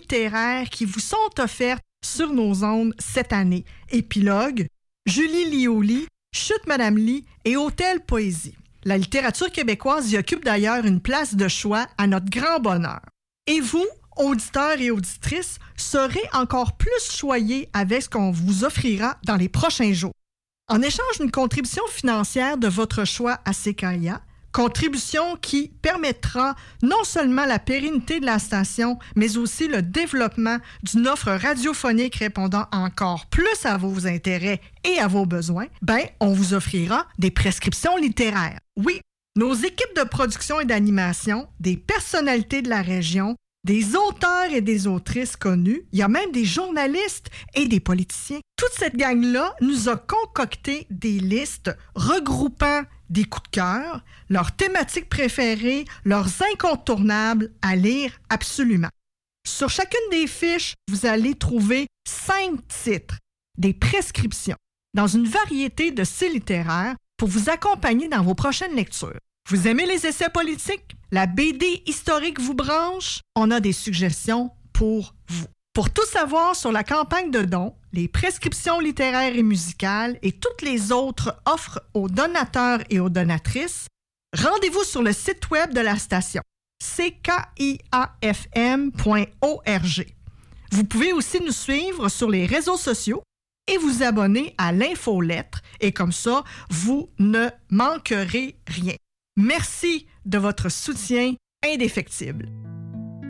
littéraires qui vous sont offertes sur nos ondes cette année. Épilogue, Julie Lioli, Chute Madame Lee et Hôtel Poésie. La littérature québécoise y occupe d'ailleurs une place de choix à notre grand bonheur. Et vous, auditeurs et auditrices, serez encore plus choyés avec ce qu'on vous offrira dans les prochains jours. En échange d'une contribution financière de votre choix à CKIA, contribution qui permettra non seulement la pérennité de la station, mais aussi le développement d'une offre radiophonique répondant encore plus à vos intérêts et à vos besoins, on vous offrira des prescriptions littéraires. Oui, nos équipes de production et d'animation, des personnalités de la région, des auteurs et des autrices connus, il y a même des journalistes et des politiciens. Toute cette gang-là nous a concocté des listes regroupant des coups de cœur, leurs thématiques préférées, leurs incontournables à lire absolument. Sur chacune des fiches, vous allez trouver 5 titres, des prescriptions, dans une variété de styles littéraires pour vous accompagner dans vos prochaines lectures. Vous aimez les essais politiques? La BD historique vous branche? On a des suggestions pour vous. Pour tout savoir sur la campagne de dons, les prescriptions littéraires et musicales et toutes les autres offres aux donateurs et aux donatrices, rendez-vous sur le site web de la station, ckiafm.org. Vous pouvez aussi nous suivre sur les réseaux sociaux et vous abonner à l'infolettre et comme ça, vous ne manquerez rien. Merci de votre soutien indéfectible.